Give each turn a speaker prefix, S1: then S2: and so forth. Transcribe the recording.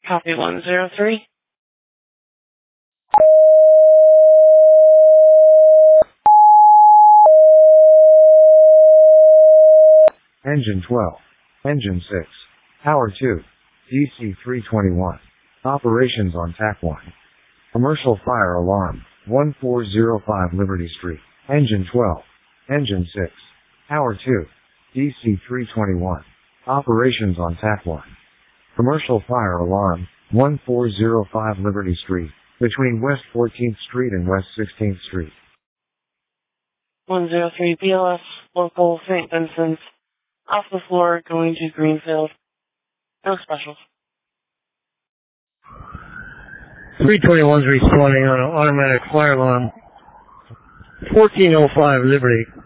S1: Copy 103.
S2: Engine 12. Engine 6. Power 2. DC 321. Operations on TAC 1. Commercial fire alarm. 1405 Liberty Street. Engine 12. Engine 6. Power 2. DC 321. Operations on TAC 1. Commercial fire alarm. 1405 Liberty Street. Between West 14th Street and West 16th Street.
S1: 103 BLS, local St. Vincent. Off the floor, going to Greenfield. No specials.
S3: 321's responding on an automatic fire alarm. 1405 Liberty.